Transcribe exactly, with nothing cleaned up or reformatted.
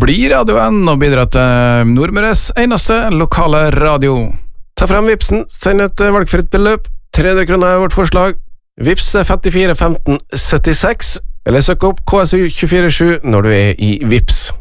bli radioen og bidra til Nordmøres eneste lokale radio. Ta frem Vipsen, send et valgfritt beløp. tre hundre kroner er vårt forslag. Vips femtifire femten syttiseks, eller søk opp K S U to fire sju når du er i Vips.